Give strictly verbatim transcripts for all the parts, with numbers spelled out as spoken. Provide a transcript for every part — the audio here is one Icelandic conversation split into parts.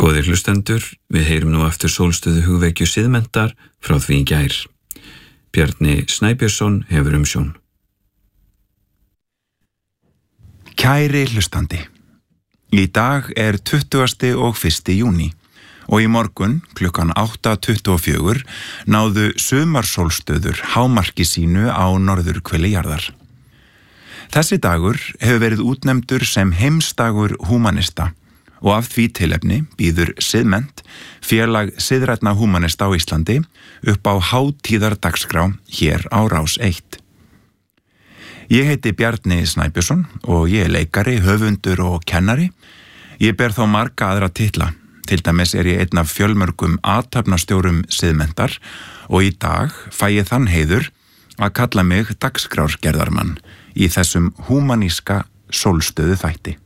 Góðir hlustendur, við heyrum nú aftur sólstöðu hugvekju siðmenntar frá því í gær. Bjarni Snæbjörnsson hefur umsjón. Kæri hlustandi, í dag er tuttugasti og fyrsti júní og í morgun klukkan átta tuttugu og fjögur náðu sumarsólstöður hámarki sínu á norðurhveli jarðar. Þessi dagur hefur verið útnefndur sem heimsdagur húmanista og af því tilefni býður Siðmennt, félag siðrænna húmanista á Íslandi, upp á hátíðardagskrá hér á Rás eitt. Ég heiti Bjarni Snæbjörnsson og ég er leikari, höfundur og kennari. Ég ber þó marga aðra titla. Til dæmis er ég einn af fjölmörgum athafnastjórum Siðmenntar og í dag fæ ég þann heiður að kalla mig dagskrárgerðarmann í þessum húmaníska sólstöðu þætti.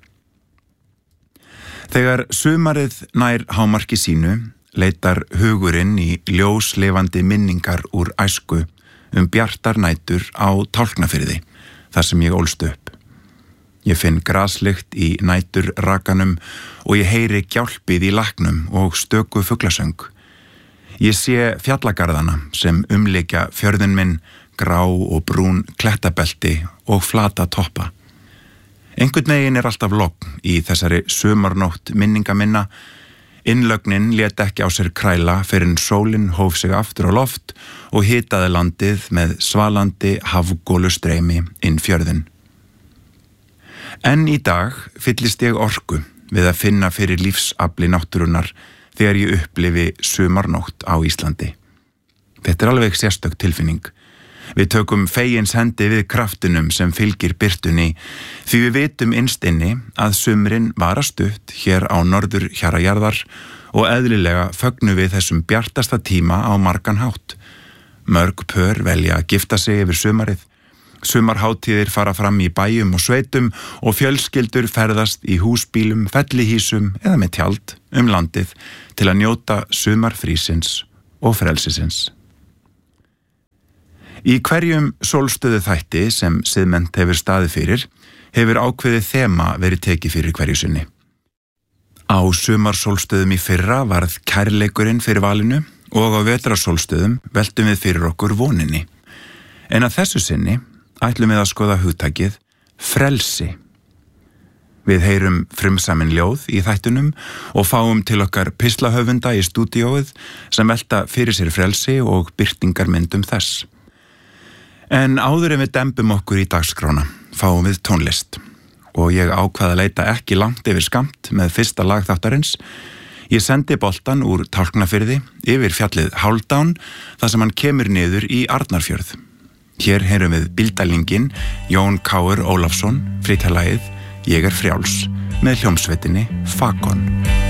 Þegar sumarið nær hámarki sínu leitar hugurinn í ljóslefandi minningar úr æsku um bjartar nætur á Tálknafirði, þar sem ég ólst upp. Ég finn graslykt í næturrakanum og ég heyri gjálpið í laknum og stöku fuglasöng. Ég sé fjallagarðana sem umlykja fjörðin minn, grá og brún klettabelti og flata toppa. Einhvern veginn er alltaf logn í þessari sumarnótt minninga minna. Innlögnin lét ekki á sér kræla fyrr en sólin hóf sig aftur á loft og hitaði landið með svalandi hafgólustreymi inn fjörðin. En í dag fyllist ég orku við að finna fyrir lífsafli náttúrunnar þegar ég upplifi sumarnótt á Íslandi. Þetta er alveg sérstök tilfinning. Við tökum fegins hendi við kraftinum sem fylgir birtunni því við vitum innst inni að sumrin varar stutt hér á norður hjarajarðar og eðlilega fögnum við þessum bjartasta tíma á margan hátt. Mörg pör velja að gifta sig yfir sumarið. Sumarhátíðir fara fram í bæjum og sveitum og fjölskyldur ferðast í húsbílum, fellihýsum eða með tjald um landið til að njóta sumarfrísins og frelsisins. Í hverjum sólstöðu þætti sem Siðmennt hefur staðið fyrir hefur ákveðið þema verið tekið fyrir hverju sinni. Á sumarsólstöðum í fyrra varð kærleikurinn fyrir valinu og á vetrarsólstöðum veltum við fyrir okkur voninni. En að þessu sinni ætlum við að skoða hugtakið frelsi. Við heyrum frumsamin ljóð í þættunum og fáum til okkar pislahöfunda í stúdíóið sem velta fyrir sér frelsi og birtingarmyndum þess. En áður en við dembum okkur í dagskrána fáum við tónlist og ég ákvað að leita ekki langt yfir skammt með fyrsta lag þáttarins. Ég sendi boltan úr Tálknafirði yfir fjallið Hálfdán þar sem hann kemur niður í Arnarfjörð. Hér heyrum við bíldælinginn Jón Káur Ólafsson flytja lagið Ég er frjáls með hljómsveitinni Fakon.